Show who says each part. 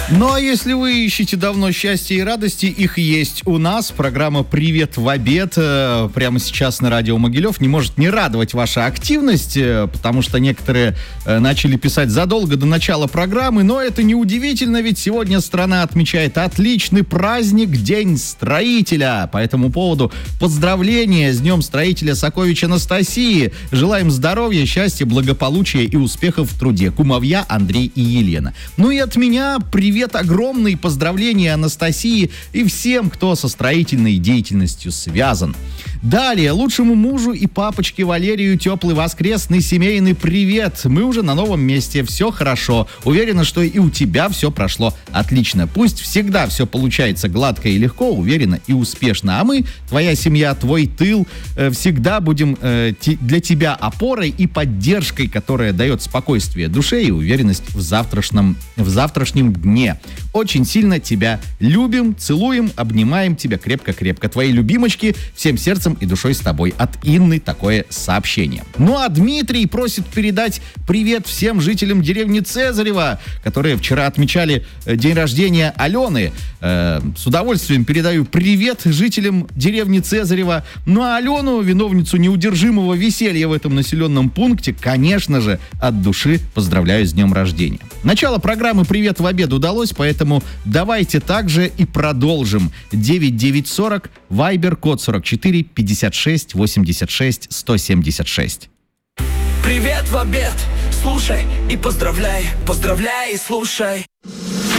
Speaker 1: Ну а если вы ищете давно счастья и радости, их есть у нас. Программа «Привет в обед» прямо сейчас на радио Могилев не может не радовать ваша активность, потому что некоторые начали писать задолго до начала программы, но это не удивительно, ведь сегодня страна отмечает отличный праздник День строителя. По этому поводу поздравления с Днем строителя Сокович Анастасии. Желаем здоровья, счастья, благополучия и успехов в труде. Кумовья Андрей и Елена. Ну и от меня привет огромный, поздравления Анастасии и всем, кто со строительной деятельностью связан. Далее, лучшему мужу и папочке Валерию теплый воскресный семейный привет. Мы уже на новом месте, все хорошо. Уверена, что и у тебя все прошло отлично. Пусть всегда все получается гладко и легко, уверенно и успешно. А мы, твоя семья, твой тыл, всегда будем для тебя опорой и поддержкой, которая дает спокойствие душе и уверенность в завтрашнем дне. Очень сильно тебя любим, целуем, обнимаем тебя крепко-крепко. Твои любимочки всем сердцем и душой с тобой. От Инны такое сообщение. Ну а Дмитрий просит передать привет всем жителям деревни Цезарева, которые вчера отмечали день рождения Алены. С удовольствием передаю привет жителям деревни Цезарева. Ну а Алену, виновницу неудержимого веселья в этом населенном пункте, конечно же, от души поздравляю с днем рождения. Начало программы «Привет в обед» удалось, поэтому давайте также и продолжим. 9940, Вайбер, код 44 56 86 176.
Speaker 2: Привет в обед, слушай и поздравляй, поздравляй и слушай.